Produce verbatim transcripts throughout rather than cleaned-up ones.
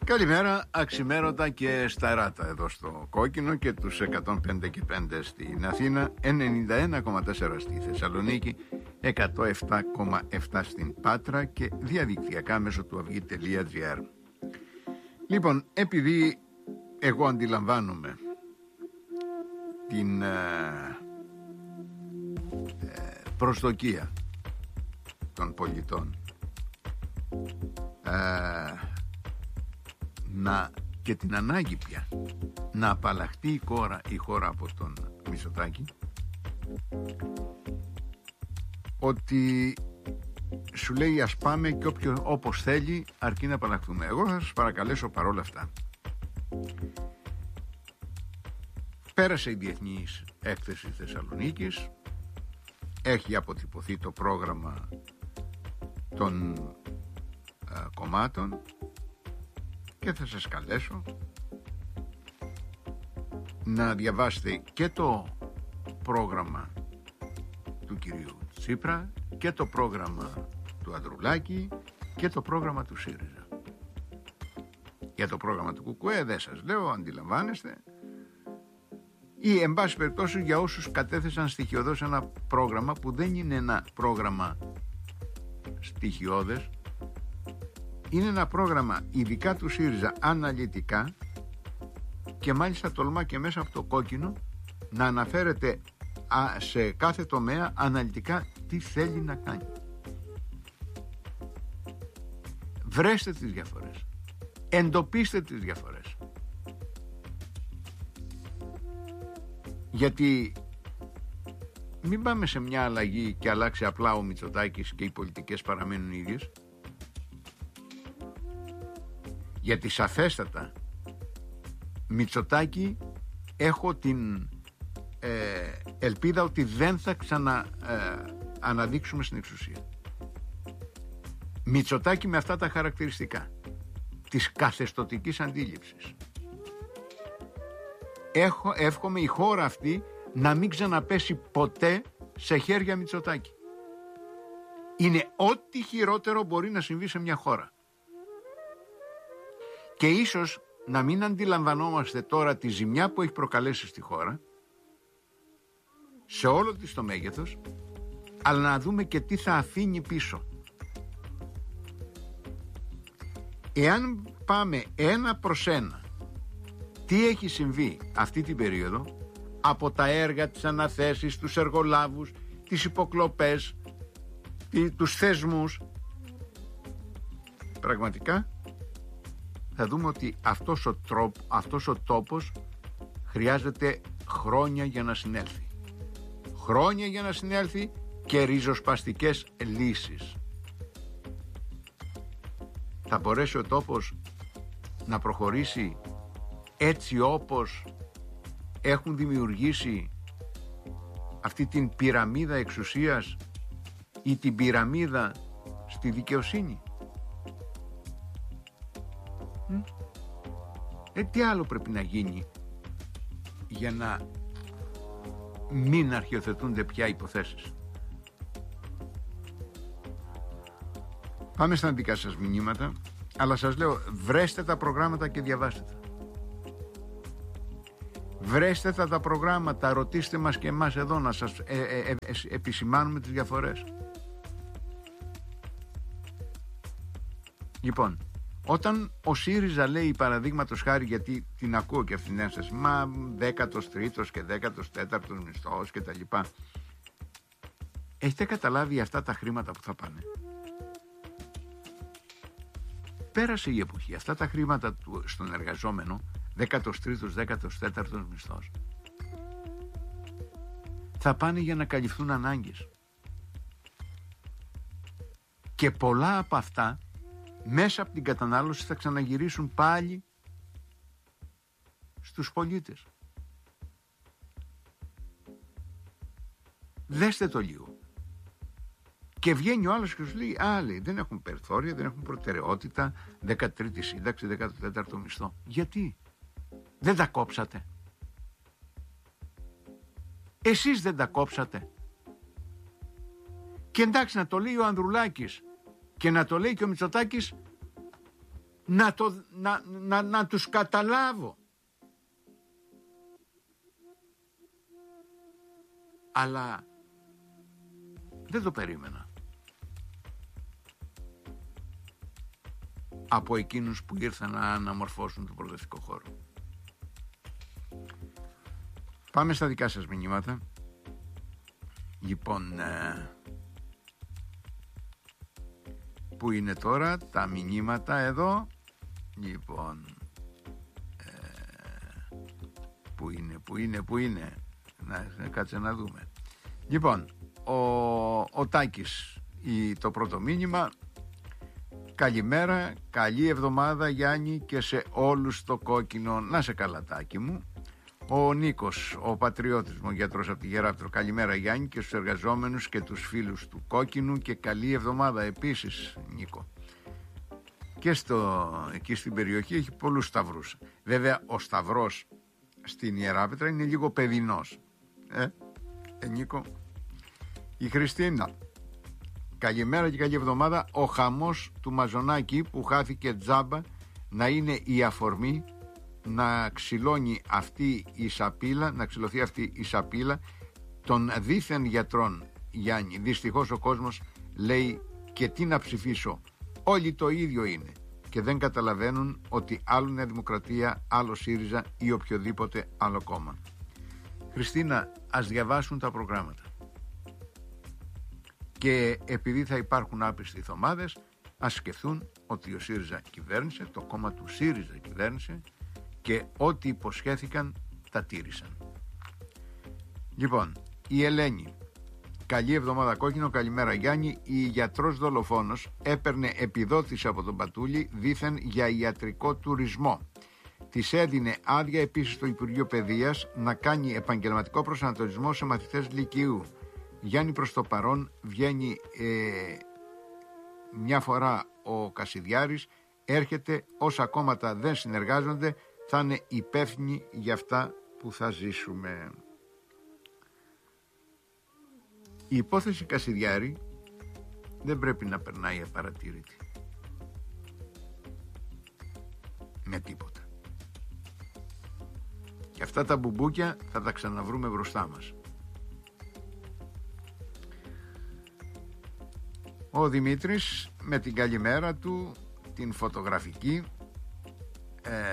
Καλημέρα, αξιμέρωτα και σταράτα εδώ στο Κόκκινο και τους εκατόν πέντε και πέντε στην Αθήνα, ενενήντα ένα κόμμα τέσσερα στη Θεσσαλονίκη, εκατόν επτά κόμμα επτά στην Πάτρα και διαδικτυακά μέσω του αυγή τελεία τζι άρ. Λοιπόν, επειδή εγώ αντιλαμβάνομαι την ε, ε, προσδοκία των πολιτών ε, να, και την ανάγκη πια να απαλλαχτεί η χώρα, η χώρα από τον Μητσοτάκη, ότι σου λέει ας πάμε και όποιο, όπως θέλει, αρκεί να απαλλαχθούμε. Εγώ θα σας παρακαλέσω παρόλα αυτά. Πέρασε η Διεθνής Έκθεση Θεσσαλονίκης, έχει αποτυπωθεί το πρόγραμμα των ε, κομμάτων και θα σας καλέσω να διαβάσετε και το πρόγραμμα του κυρίου Τσίπρα και το πρόγραμμα του Ανδρουλάκη και το πρόγραμμα του ΣΥΡΙΖΑ. Για το πρόγραμμα του ΚΚΕ δεν σας λέω, αντιλαμβάνεστε, ή εν πάση περιπτώσει για όσους κατέθεσαν στοιχειοδός ένα πρόγραμμα που δεν είναι ένα πρόγραμμα στοιχειώδες, είναι ένα πρόγραμμα ειδικά του ΣΥΡΙΖΑ αναλυτικά, και μάλιστα τολμά και μέσα από το κόκκινο να αναφέρεται σε κάθε τομέα αναλυτικά τι θέλει να κάνει. Βρέστε τις διαφορές, εντοπίστε τις διαφορές, γιατί μην πάμε σε μια αλλαγή και αλλάξει απλά ο Μητσοτάκης και οι πολιτικές παραμένουν ίδιες. Γιατί σαφέστατα Μητσοτάκη έχω την ε, ελπίδα ότι δεν θα ξανα ε, αναδείξουμε στην εξουσία. Μητσοτάκη με αυτά τα χαρακτηριστικά της καθεστωτικής αντίληψης. Έχω, εύχομαι η χώρα αυτή να μην ξαναπέσει ποτέ σε χέρια Μητσοτάκη. Είναι ό,τι χειρότερο μπορεί να συμβεί σε μια χώρα. Και ίσως να μην αντιλαμβανόμαστε τώρα τη ζημιά που έχει προκαλέσει στη χώρα, σε όλο της το μέγεθος, αλλά να δούμε και τι θα αφήνει πίσω. Εάν πάμε ένα προς ένα τι έχει συμβεί αυτή την περίοδο, από τα έργα, τις αναθέσεις, τους εργολάβους, τις υποκλοπές, τους θεσμούς, πραγματικά θα δούμε ότι αυτός ο, τρόπ, αυτός ο τόπος χρειάζεται χρόνια για να συνέλθει. Χρόνια για να συνέλθει και ριζοσπαστικές λύσεις. Θα μπορέσει ο τόπος να προχωρήσει έτσι όπως έχουν δημιουργήσει αυτή την πυραμίδα εξουσίας ή την πυραμίδα στη δικαιοσύνη? Ε, τι άλλο πρέπει να γίνει για να μην αρχιοθετούνται πια υποθέσεις? Πάμε στα δικά σας μηνύματα, αλλά σας λέω, βρέστε τα προγράμματα και διαβάστε τα. Βρέστε τα, τα προγράμματα, ρωτήστε μας και εμάς εδώ να σας ε, ε, ε, ε, επισημάνουμε τις διαφορές. Λοιπόν, όταν ο ΣΥΡΙΖΑ λέει παραδείγματος χάρη, γιατί την ακούω και αυτήν την ένσταση, μα δέκατος τρίτος και δέκατος τέταρτος μισθός και τα λοιπά, έχετε καταλάβει αυτά τα χρήματα που θα πάνε? Πέρασε η εποχή. Αυτά τα χρήματα του, στον εργαζόμενο, δέκατος τρίτος, δέκατος τέταρτος μισθός, θα πάνε για να καλυφθούν ανάγκες. Και πολλά από αυτά μέσα από την κατανάλωση θα ξαναγυρίσουν πάλι στους πολίτες. Δέστε το λίγο. Και βγαίνει ο άλλος και σου λέει, α, λέει, δεν έχουν περιθώρια, δεν έχουν προτεραιότητα, δέκατη τρίτη σύνταξη, δέκατο τέταρτο μισθό. Γιατί? Δεν τα κόψατε? Εσείς δεν τα κόψατε? Και εντάξει, να το λέει ο Ανδρουλάκης και να το λέει και ο Μητσοτάκης, να, το, να, να, να τους καταλάβω. Αλλά δεν το περίμενα από εκείνους που ήρθαν να αναμορφώσουν τον προοδευτικό χώρο. Πάμε στα δικά σας μηνύματα. Λοιπόν, ε, πού είναι τώρα τα μηνύματα εδώ? Λοιπόν, ε, πού είναι, πού είναι, πού είναι? Να, κάτσε να δούμε. Λοιπόν, ο, ο Τάκης, η, το πρώτο μήνυμα: καλημέρα, καλή εβδομάδα Γιάννη και σε όλους το κόκκινο. Να σε καλά Τάκη μου. Ο Νίκος, ο πατριώτης μου, γιατρός από τη Γεράπτρο: καλημέρα Γιάννη και στους εργαζόμενους και τους φίλους του κόκκινου και καλή εβδομάδα επίσης Νίκο. Και στο, εκεί στην περιοχή έχει πολλούς σταυρούς. Βέβαια ο σταυρός στην Ιεράπετρα είναι λίγο παιδινός. Ε, ε Νίκο. Η Χριστίνα: καλημέρα και καλή εβδομάδα. Ο χαμός του Μαζονάκη που χάθηκε τζάμπα να είναι η αφορμή να ξυλώνει αυτή η σαπίλα, να ξυλωθεί αυτή η σαπίλα των δίθεν γιατρών, Γιάννη. Δυστυχώς ο κόσμος λέει και τι να ψηφίσω. Όλοι το ίδιο είναι και δεν καταλαβαίνουν ότι άλλο Νέα Δημοκρατία, άλλο ΣΥΡΙΖΑ ή οποιοδήποτε άλλο κόμμα. Χριστίνα, ας διαβάσουν τα προγράμματα. Και επειδή θα υπάρχουν άπιστοι θωμάδες, ας σκεφτούν ότι ο ΣΥΡΙΖΑ κυβέρνησε, το κόμμα του ΣΥΡΙΖΑ κυβέρνησε και ό,τι υποσχέθηκαν τα τήρησαν. Λοιπόν, η Ελένη: καλή εβδομάδα κόκκινο, καλημέρα Γιάννη. Η γιατρός δολοφόνος έπαιρνε επιδότηση από τον Πατούλη δήθεν για ιατρικό τουρισμό. Της έδινε άδεια επίσης στο Υπουργείο Παιδείας να κάνει επαγγελματικό προσανατολισμό σε μαθητές λυκείου. Γιάννη, προς το παρόν βγαίνει ε, μια φορά ο Κασιδιάρης, έρχεται, όσα κόμματα δεν συνεργάζονται θα είναι υπεύθυνοι για αυτά που θα ζήσουμε. Η υπόθεση Κασιδιάρη δεν πρέπει να περνάει απαρατήρητη με τίποτα. Και αυτά τα μπουμπούκια θα τα ξαναβρούμε μπροστά μας. Ο Δημήτρης με την καλημέρα του, την φωτογραφική, ε,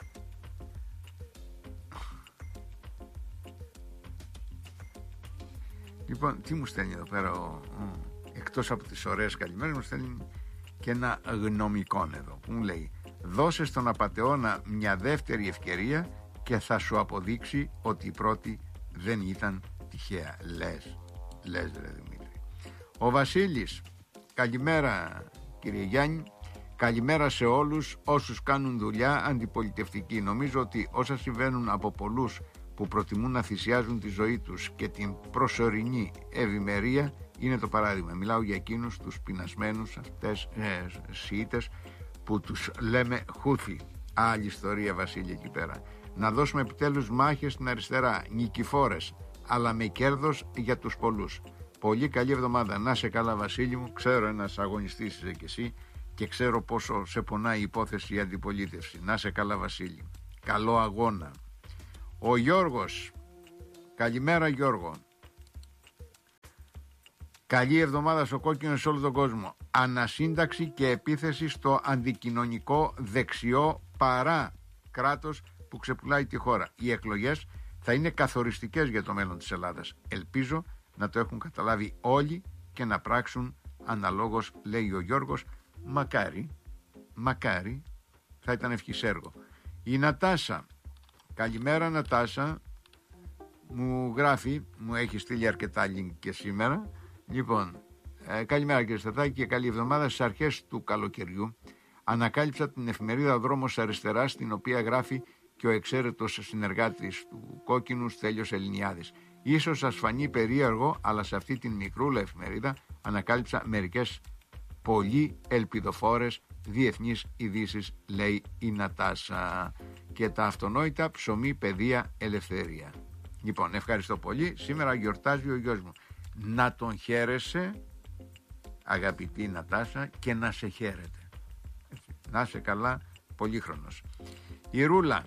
λοιπόν, τι μου στέλνει εδώ πέρα ο, ο, εκτός από τις ωραίες καλημέρες μου στέλνει και ένα γνωμικό εδώ που μου λέει: δώσε στον απατεώνα μια δεύτερη ευκαιρία και θα σου αποδείξει ότι η πρώτη δεν ήταν τυχαία. Λες, λες ρε Δημήτρη. Ο Βασίλης: καλημέρα κύριε Γιάννη, καλημέρα σε όλους όσους κάνουν δουλειά αντιπολιτευτική. Νομίζω ότι όσα συμβαίνουν από πολλούς που προτιμούν να θυσιάζουν τη ζωή τους και την προσωρινή ευημερία είναι το παράδειγμα. Μιλάω για εκείνους τους πεινασμένους αυτές ε, Σιήτες που τους λέμε Χούθι. Άλλη ιστορία Βασίλη εκεί πέρα. Να δώσουμε επιτέλους μάχες στην αριστερά, νικηφόρες, αλλά με κέρδος για τους πολλούς. Πολύ καλή εβδομάδα. Να σε καλά Βασίλη μου. Ξέρω ένας αγωνιστής είσαι και εσύ και ξέρω πόσο σε πονάει η υπόθεση η αντιπολίτευση. Να σε καλά Βασίλη. Καλό αγώνα. Ο Γιώργος: καλημέρα Γιώργο. Καλή εβδομάδα στο κόκκινο σε όλο τον κόσμο. Ανασύνταξη και επίθεση στο αντικοινωνικό δεξιό παρά κράτος που ξεπουλάει τη χώρα. Οι εκλογές θα είναι καθοριστικές για το μέλλον της Ελλάδας. Ελπίζω να το έχουν καταλάβει όλοι και να πράξουν αναλόγως, λέει ο Γιώργος. Μακάρι, μακάρι, θα ήταν ευχής έργο. Η Νατάσα: καλημέρα Νατάσα, μου γράφει, μου έχει στείλει αρκετά link και σήμερα. Λοιπόν, ε, καλημέρα κύριε Στατάκη και καλή εβδομάδα. Στις αρχές του καλοκαιριού ανακάλυψα την εφημερίδα Δρόμος Αριστεράς, στην οποία γράφει και ο εξαίρετος συνεργάτης του Κόκκινου Στέλιος Ελληνιάδης. Ίσως σας φανεί περίεργο, αλλά σε αυτή την μικρούλα εφημερίδα ανακάλυψα μερικές πολύ ελπιδοφόρες διεθνείς ειδήσεις, λέει η Νατάσα. Και τα αυτονόητα: ψωμί, παιδεία, ελευθερία. Λοιπόν, ευχαριστώ πολύ. Σήμερα γιορτάζει ο γιος μου. Να τον χαίρεσαι, αγαπητή Νατάσα, και να σε χαίρεται. Να είσαι καλά, πολύχρονος. Η Ρούλα,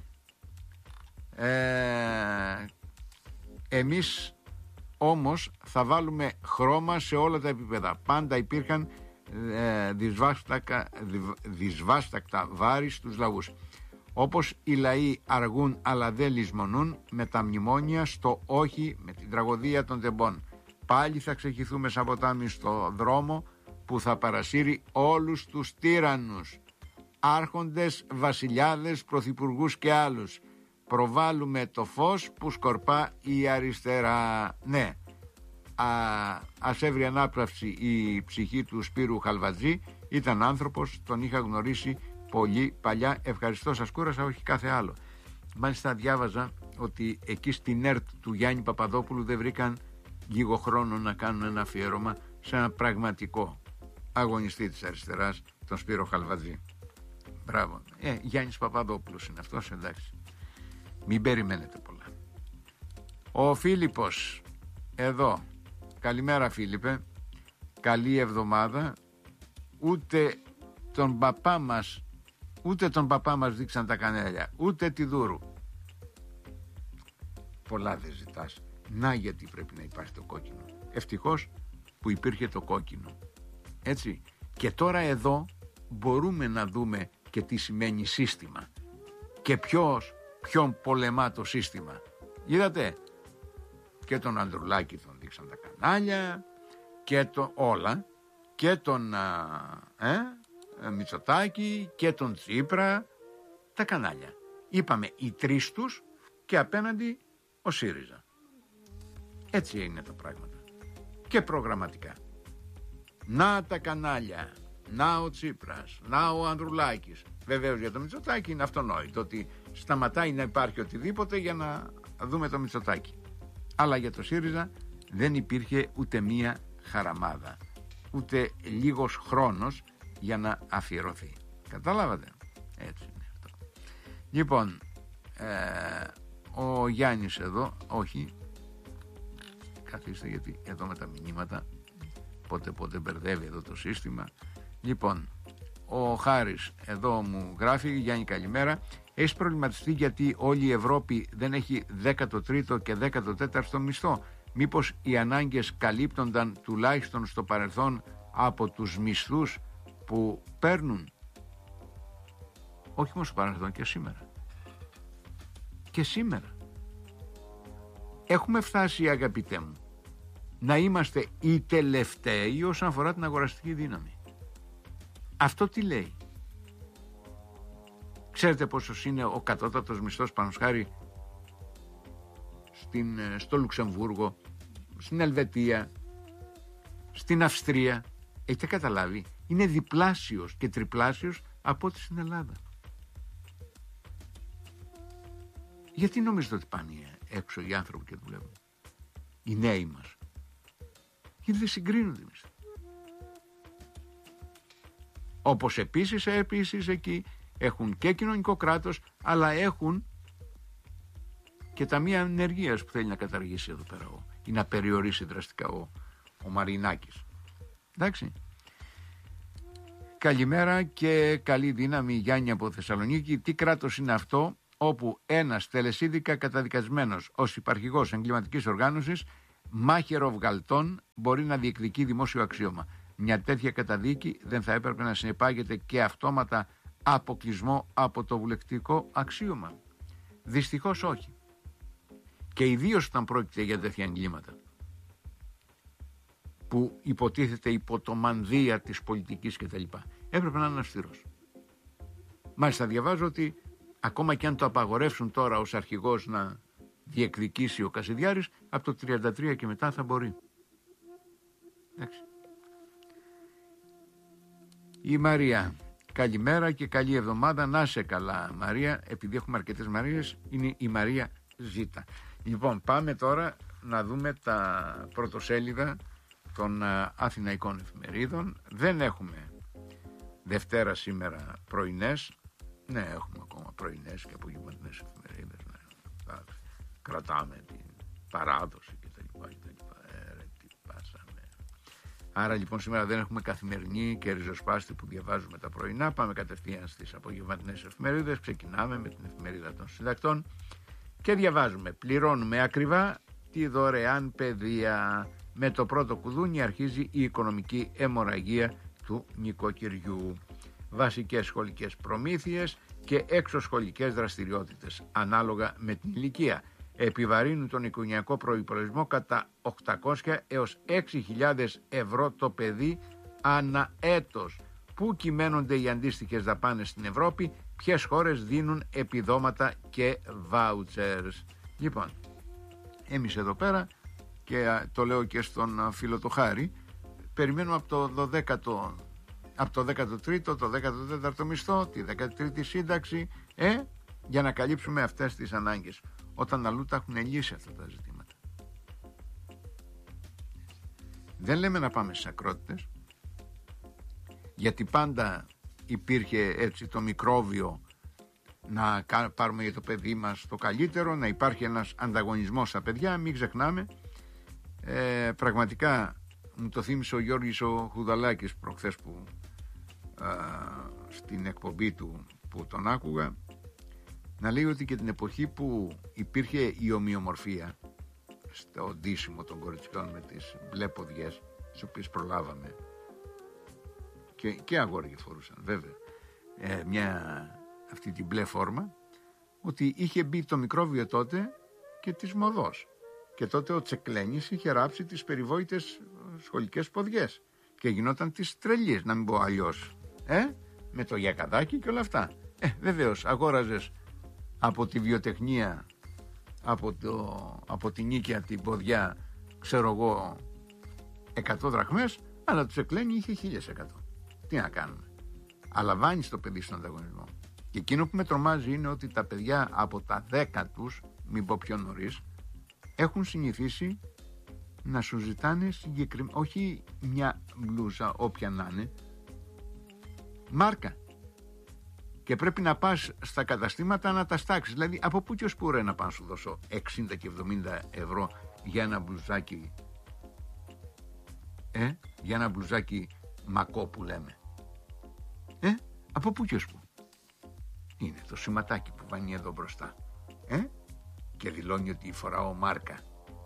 ε, εμείς όμως θα βάλουμε χρώμα σε όλα τα επίπεδα. Πάντα υπήρχαν ε, δυσβάστακτα, δυσβάστακτα βάρη στους λαούς. Όπως οι λαοί αργούν αλλά δεν λησμονούν, με τα μνημόνια στο όχι, με την τραγωδία των τεμπών. Πάλι θα ξεχυθούμε σαν ποτάμι στο δρόμο που θα παρασύρει όλους τους τύραννους, άρχοντες, βασιλιάδες, πρωθυπουργούς και άλλους. Προβάλλουμε το φως που σκορπά η αριστερά. Ναι, α, ας έβρει ανάπραυση η ψυχή του Σπύρου Χαλβατζή. Ήταν άνθρωπος, τον είχα γνωρίσει πολύ παλιά. Ευχαριστώ, σας κούρασα, όχι κάθε άλλο. Μάλιστα διάβαζα ότι εκεί στην ΕΡΤ του Γιάννη Παπαδόπουλου δεν βρήκαν λίγο χρόνο να κάνουν ένα αφιέρωμα σε ένα πραγματικό αγωνιστή της αριστεράς, τον Σπύρο Χαλβατζή. Μπράβο. Ε, Γιάννης Παπαδόπουλος είναι αυτός, εντάξει. Μην περιμένετε πολλά. Ο Φίλιππος εδώ. Καλημέρα Φίλιππε. Καλή εβδομάδα. Ούτε τον παπά μας Ούτε τον παπά μας δείξαν τα κανέλια, ούτε τη Δούρου. Πολλά δεν ζητάς. Να γιατί πρέπει να υπάρχει το κόκκινο. Ευτυχώς που υπήρχε το κόκκινο. Έτσι. Και τώρα εδώ μπορούμε να δούμε και τι σημαίνει σύστημα. Και ποιος, ποιον πολεμά το σύστημα. Είδατε. Και τον Ανδρουλάκη τον δείξαν τα κανάλια. Και το όλα. Και τον... Ε, Μητσοτάκη και τον Τσίπρα, τα κανάλια. Είπαμε οι τρεις τους και απέναντι ο ΣΥΡΙΖΑ. Έτσι είναι τα πράγματα. Και προγραμματικά. Να τα κανάλια, να ο Τσίπρας, να ο Ανδρουλάκης. Βεβαίως για το Μητσοτάκη είναι αυτονόητο ότι σταματάει να υπάρχει οτιδήποτε για να δούμε το Μητσοτάκη. Αλλά για το ΣΥΡΙΖΑ δεν υπήρχε ούτε μία χαραμάδα, ούτε λίγος χρόνος για να αφιερωθεί. Καταλάβατε. Έτσι είναι αυτό. Λοιπόν, ε, ο Γιάννης εδώ, όχι, καθίστε γιατί εδώ με τα μηνύματα πότε πότε μπερδεύει εδώ το σύστημα. Λοιπόν, ο Χάρης εδώ μου γράφει, Γιάννη καλημέρα, έχεις προβληματιστεί γιατί όλη η Ευρώπη δεν έχει δέκατο τρίτο και δέκατο τέταρτο μισθό? Μήπως οι ανάγκες καλύπτονταν τουλάχιστον στο παρελθόν από τους μισθούς που παίρνουν? Όχι μόνο στο παρελθόν, και σήμερα. Και σήμερα. Έχουμε φτάσει, αγαπητέ μου, να είμαστε οι τελευταίοι όσον αφορά την αγοραστική δύναμη. Αυτό τι λέει? Ξέρετε πόσος είναι ο κατώτατος μισθός πάνω χάρη στην, στο Λουξεμβούργο, στην Ελβετία, στην Αυστρία? Έχετε καταλάβει? Είναι διπλάσιος και τριπλάσιος από ό,τι στην Ελλάδα. Γιατί νομίζετε ότι πάνε έξω οι άνθρωποι και δουλεύουν? Οι νέοι μας. Γιατί δεν συγκρίνονται εμείς. Όπως επίσης, επίσης εκεί έχουν και κοινωνικό κράτος, αλλά έχουν και ταμεία ανεργίας που θέλει να καταργήσει εδώ πέρα ο, ή να περιορίσει δραστικά ο, ο Μαρινάκης. Εντάξει. Καλημέρα και καλή δύναμη Γιάννη από Θεσσαλονίκη. Τι κράτος είναι αυτό όπου ένας τελεσίδικα καταδικασμένος ως υπαρχηγός εγκληματικής οργάνωσης, μάχαιρο βγαλτών, μπορεί να διεκδικεί δημόσιο αξίωμα? Μια τέτοια καταδίκη δεν θα έπρεπε να συνεπάγεται και αυτόματα αποκλεισμό από το βουλευτικό αξίωμα? Δυστυχώς όχι. Και ιδίως όταν πρόκειται για τέτοια εγκλήματα που υποτίθεται υπό το μανδύα της πολιτικής κτλ. Έπρεπε να είναι αυστηρός. Μάλιστα διαβάζω ότι ακόμα και αν το απαγορεύσουν τώρα ως αρχηγός να διεκδικήσει ο Κασιδιάρης, από το τριάντα τρία και μετά θα μπορεί. Εντάξει. Η Μαρία, καλημέρα και καλή εβδομάδα. Να σε καλά Μαρία, επειδή έχουμε αρκετές Μαρίες, είναι η Μαρία Ζήτα. Λοιπόν, πάμε τώρα να δούμε τα πρωτοσέλιδα των αθηναϊκών εφημερίδων. Δεν έχουμε Δευτέρα σήμερα πρωινές. Ναι, έχουμε ακόμα πρωινές και απογευματινές εφημερίδες. Ναι. Κρατάμε την παράδοση κτλ. Ε, ρε, τι πάσαμε. Άρα λοιπόν σήμερα δεν έχουμε καθημερινή και ριζοσπάστη που διαβάζουμε τα πρωινά. Πάμε κατευθείαν στις απογευματινές εφημερίδες. Ξεκινάμε με την εφημερίδα των συντακτών και διαβάζουμε. Πληρώνουμε ακριβά τη δωρεάν παιδεία. Με το πρώτο κουδούνι αρχίζει η οικονομική αιμορραγία του νοικοκυριού. Βασικές σχολικές προμήθειες και εξωσχολικές δραστηριότητες ανάλογα με την ηλικία επιβαρύνουν τον οικογενειακό προϋπολογισμό κατά οκτακόσια έως έξι χιλιάδες ευρώ το παιδί ανά έτος. Πού κυμαίνονται οι αντίστοιχες δαπάνες στην Ευρώπη, ποιες χώρες δίνουν επιδόματα και βάουτσερς. Λοιπόν, εμείς εδώ πέρα, και το λέω και στον φίλο το Χάρη, περιμένουμε από το δωδέκατο, από το δέκατο τρίτο, το δέκατο τέταρτο μισθό, τη δέκατη τρίτη σύνταξη, ε, για να καλύψουμε αυτές τις ανάγκες, όταν αλλού τα έχουν λύσει αυτά τα ζητήματα. Δεν λέμε να πάμε στις ακρότητες, γιατί πάντα υπήρχε έτσι το μικρόβιο να πάρουμε για το παιδί μας το καλύτερο, να υπάρχει ένας ανταγωνισμός στα παιδιά. Μην ξεχνάμε, ε, πραγματικά μου το θύμισε ο Γιώργης ο Χουδαλάκης προχθές που α, στην εκπομπή του που τον άκουγα, να λέει ότι και την εποχή που υπήρχε η ομοιομορφία στο ντύσιμο των κοριτσιών με τις μπλε ποδιές, τις οποίες προλάβαμε, και, και αγόρια φορούσαν βέβαια ε, μια αυτή την μπλε φόρμα, ότι είχε μπει το μικρόβιο τότε και της μοδός, και τότε ο Τσεκλένης είχε ράψει τις περιβόητες σχολικές ποδιές και γινόταν της τρελής, να μην πω αλλιώς, ε, με το γιακαδάκι και όλα αυτά. Ε, βεβαίως αγόραζες από τη βιοτεχνία, από, το, από την νίκαια την ποδιά, ξέρω εγώ, εκατό δραχμές, αλλά το Τσεκλένη είχε χίλιες εκατό. Τι να κάνουμε, αλλά βάνεις το παιδί στον ανταγωνισμό. Και εκείνο που με τρομάζει είναι ότι τα παιδιά από τα δέκα τους, μην πω πιο νωρίς, έχουν συνηθίσει να σου ζητάνε συγκεκριμένα, όχι μια μπλούζα όποια να είναι, μάρκα. Και πρέπει να πας στα καταστήματα να τα στάξεις. Δηλαδή από πού και ως πού, ρε, να πάω να σου δώσω εξήντα και εβδομήντα ευρώ για ένα μπλουζάκι, ε, για ένα μπλουζάκι μακό που λέμε, ε, από πού και ως πού. Είναι το σηματάκι που βάνει εδώ μπροστά, ε, και δηλώνει ότι φοράω μάρκα.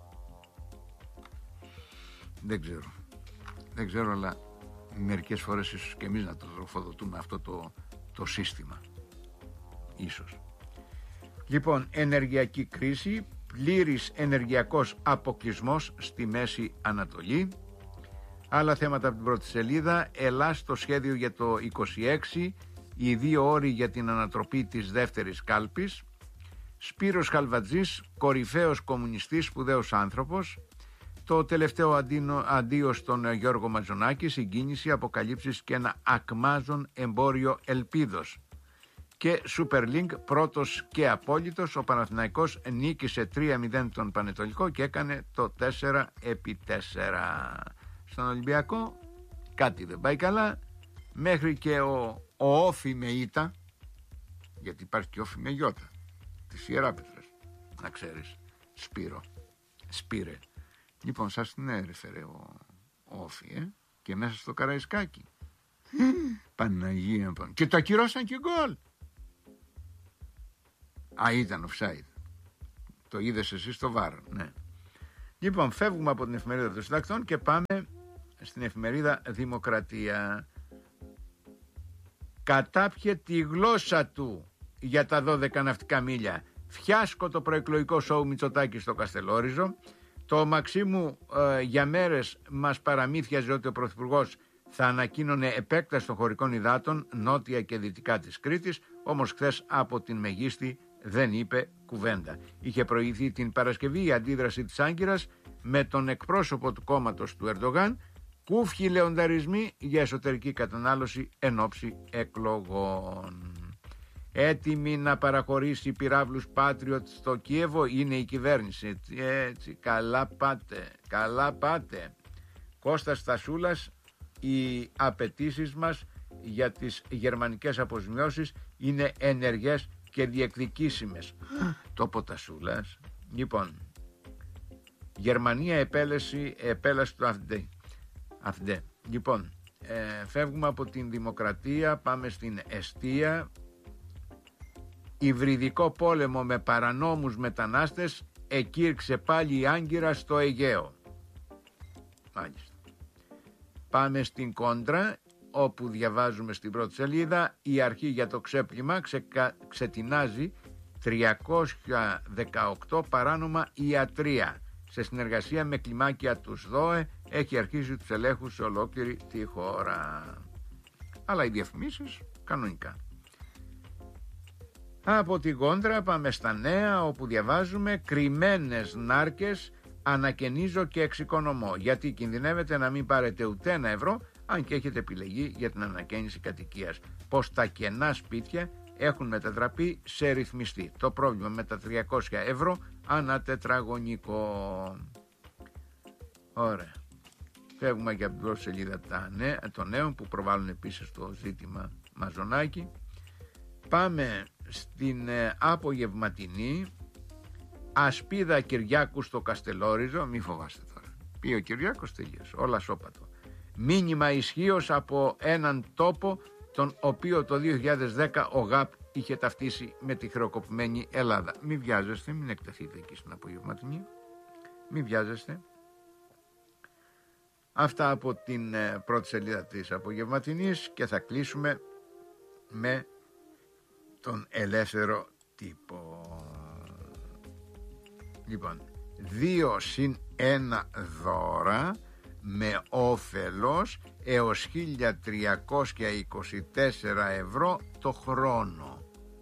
Δεν ξέρω, δεν ξέρω, αλλά μερικές φορές ίσως και εμείς να το τροφοδοτούμε αυτό το, το σύστημα, ίσως. Λοιπόν, ενεργειακή κρίση, πλήρης ενεργειακός αποκλεισμός στη Μέση Ανατολή. Άλλα θέματα από την πρώτη σελίδα. Ελλάς στο σχέδιο για το είκοσι έξι, οι δύο όροι για την ανατροπή της δεύτερης κάλπης. Σπύρος Χαλβατζής, κορυφαίος κομμουνιστής, σπουδαίος άνθρωπος. Το τελευταίο αντίνο, αντίο στον Γιώργο Μαζονάκη, συγκίνηση, αποκαλύψεις και ένα ακμάζον εμπόριο ελπίδος. Και Super League, πρώτος και απόλυτος, ο Παναθηναϊκός νίκησε τρία μηδέν τον Πανετολικό και έκανε το τέσσερα επί τέσσερα. Στον Ολυμπιακό κάτι δεν πάει καλά, μέχρι και ο, ο Όφη με ήττα, γιατί υπάρχει και Όφη με γιώτα, της Ιεράπετρας, να ξέρεις, Σπύρο, Σπύρε. Λοιπόν, σας την έρεφερε ο, ο Όφη, ε? Και μέσα στο Καραϊσκάκι. Παναγία, pan... και το ακυρώσαν και γκολ. Α, ήταν offside. Το είδες εσύ στο βαρ, ναι. Λοιπόν, φεύγουμε από την εφημερίδα των συντακτών και πάμε στην εφημερίδα Δημοκρατία. Κατάπιε τη γλώσσα του για τα δώδεκα ναυτικά μίλια. Φιάσκω το προεκλογικό σοου Μητσοτάκη στο Καστελόριζο. Το Μαξίμου ε, για μέρες μας παραμύθιαζε ότι ο Πρωθυπουργός θα ανακοίνωνε επέκταση των χωρικών υδάτων νότια και δυτικά της Κρήτης, όμως χθες από την Μεγίστη δεν είπε κουβέντα. Είχε προηγηθεί την Παρασκευή η αντίδραση της Άγκυρας με τον εκπρόσωπο του κόμματος του Ερντογάν, κούφιοι λεονταρισμοί για εσωτερική κατανάλωση εν ώψη εκλογών. Έτοιμη να παραχωρήσει πυράβλους Patriot στο Κίεβο είναι η κυβέρνηση. Έτσι, έτσι, καλά πάτε, καλά πάτε. Κώστας Στασούλας, οι απαιτήσεις μας για τις γερμανικές αποζημιώσεις είναι ενεργές και διεκδικήσιμες. Το Ποτασούλας. Λοιπόν, Γερμανία επέλεση, επέλαση του Αυτέ. Λοιπόν, ε, φεύγουμε από την Δημοκρατία, πάμε στην Εστία. Υβριδικό πόλεμο με παρανόμους μετανάστες εκήρξε πάλι η Άγκυρα στο Αιγαίο. Μάλιστα. Πάμε στην Κόντρα, όπου διαβάζουμε στην πρώτη σελίδα: η αρχή για το ξέπλυμα ξεκα... ξετινάζει τριακόσια δεκαοκτώ παράνομα ιατρία. Σε συνεργασία με κλιμάκια τους ΔΟΕ έχει αρχίσει τους ελέγχους σε ολόκληρη τη χώρα. Αλλά οι διαφημίσεις κανονικά. Από την Κόντρα πάμε στα νέα, όπου διαβάζουμε: κρυμμένες νάρκες ανακαινίζω και εξοικονομώ, γιατί κινδυνεύετε να μην πάρετε ούτε ένα ευρώ αν και έχετε επιλεγεί για την ανακαίνιση κατοικίας. Πως τα κενά σπίτια έχουν μετατραπεί σε ρυθμιστή. Το πρόβλημα με τα τριακόσια ευρώ ανά τετραγωνικό. Ωραία. Φεύγουμε και από την πρώτη σελίδα των νέων που προβάλλουν επίσης το ζήτημα Μαζονάκη. Πάμε στην ε, απογευματινή. Ασπίδα Κυριάκου στο Καστελόριζο. Μη φοβάστε τώρα. Πει ο Κυριάκος, τελείωσε. Όλα σώπατο. Μήνυμα ισχύως από έναν τόπο τον οποίο το δύο χιλιάδες δέκα ο ΓΑΠ είχε ταυτίσει με τη χρεοκοπημένη Ελλάδα. Μη βιάζεστε, μην εκτεθείτε εκεί στην απογευματινή. Μη βιάζεστε. Αυτά από την ε, πρώτη σελίδα της απογευματινής και θα κλείσουμε με τον ελεύθερο τύπο. Λοιπόν, δύο συν ένα δώρα με όφελος έως χίλια τριακόσια είκοσι τέσσερα ευρώ το χρόνο.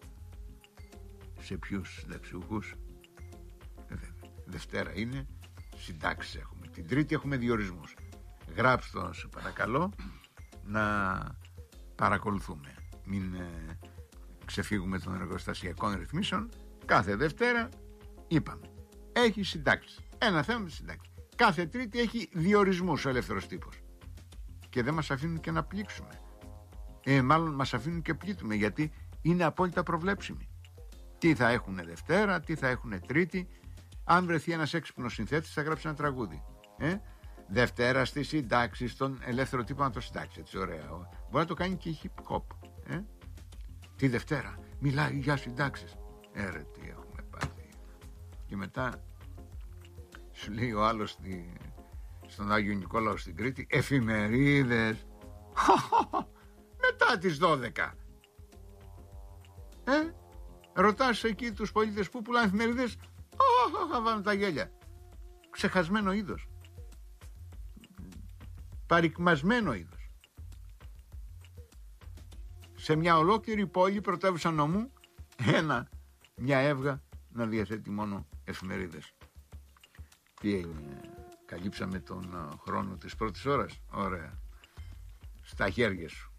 Σε ποιους συνταξιούχους? Δευτέρα είναι, συντάξεις έχουμε. Την Τρίτη έχουμε διορισμούς. Γράψτε το, σε παρακαλώ, να παρακολουθούμε. Μην ε, ξεφύγουμε των εργοστασιακών ρυθμίσεων. Κάθε Δευτέρα, είπαμε, έχει συντάξεις. Ένα θέμα με συντάξεις. Κάθε Τρίτη έχει διορισμούς ο ελεύθερος τύπος. Και δεν μας αφήνουν και να πλήξουμε. Ε, μάλλον μας αφήνουν και πλήττουμε, γιατί είναι απόλυτα προβλέψιμοι. Τι θα έχουν Δευτέρα, τι θα έχουν Τρίτη. Αν βρεθεί ένας έξυπνος συνθέτης, θα γράψει ένα τραγούδι. Ε? Δευτέρα στη συντάξη, στον ελεύθερο τύπο να το συντάξει. Έτσι, ωραία. Μπορεί να το κάνει και hip hop. Ε? Τη Δευτέρα μιλάει για συντάξεις. Ε, ρε, τι έχουμε πάθει. Και μετά σου λέει ο άλλος στη, στον Άγιο Νικόλαο στην Κρήτη, εφημερίδες μετά τις δώδεκα. Ε, ρωτάς εκεί τους πολίτες που πουλάνε εφημερίδες, θα βάλουν τα γέλια. Ξεχασμένο είδος, παρικμασμένο είδος. Σε μια ολόκληρη πόλη, πρωτεύουσα νομού, ένα, μια έβγα να διαθέτει μόνο εφημερίδες. Τι έγινε, καλύψαμε τον χρόνο της πρώτης ώρας? Ωραία. Στα χέρια σου.